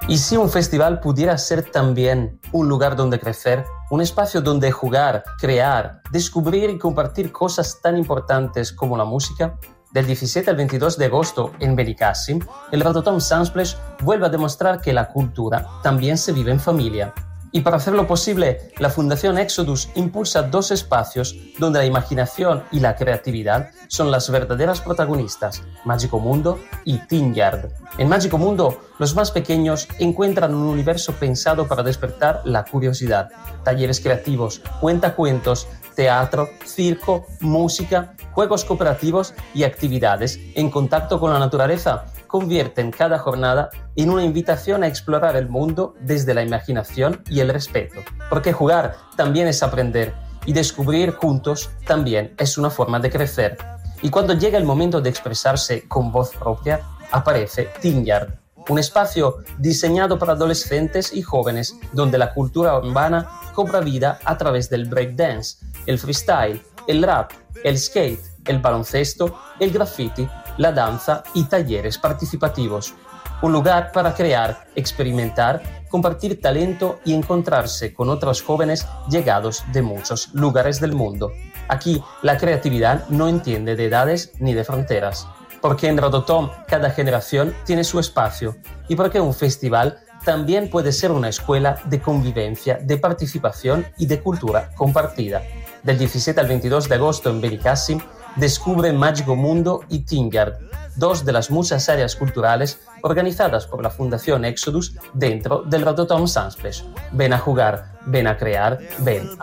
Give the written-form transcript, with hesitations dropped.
Y si un festival pudiera ser también un lugar donde crecer, un espacio donde jugar, crear, descubrir y compartir cosas tan importantes como la música, del 17 al 22 de agosto en Benicàssim, el Rototom Sunsplash vuelve a demostrar que la cultura también se vive en familia. Y para hacerlo posible, la Fundación Exodus impulsa 2 espacios donde la imaginación y la creatividad son las verdaderas protagonistas, Mágico Mundo y Teen Yard. En Mágico Mundo, los más pequeños encuentran un universo pensado para despertar la curiosidad. Talleres creativos, cuentacuentos, teatro, circo, música, juegos cooperativos y actividades en contacto con la naturaleza convierten cada jornada en una invitación a explorar el mundo desde la imaginación y el respeto. Porque jugar también es aprender y descubrir juntos también es una forma de crecer. Y cuando llega el momento de expresarse con voz propia, aparece Teen Yard, un espacio diseñado para adolescentes y jóvenes donde la cultura urbana cobra vida a través del breakdance, el freestyle, el rap, el skate, el baloncesto, el graffiti, la danza y talleres participativos. Un lugar para crear, experimentar, compartir talento y encontrarse con otros jóvenes llegados de muchos lugares del mundo. Aquí la creatividad no entiende de edades ni de fronteras, porque en Rototom cada generación tiene su espacio y porque un festival también puede ser una escuela de convivencia, de participación y de cultura compartida. Del 17 al 22 de agosto en Benicàssim, descubre Mágico Mundo y Teen Yard, 2 de las muchas áreas culturales organizadas por la Fundación Exodus dentro del Rototom Sunsplash. Ven a jugar, ven a crear, ven